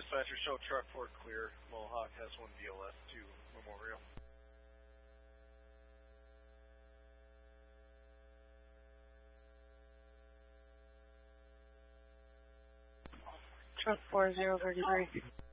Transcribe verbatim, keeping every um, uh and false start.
dispatcher, show truck four clear. Mohawk has one V L S to Memorial. Truck four zero thirty-three.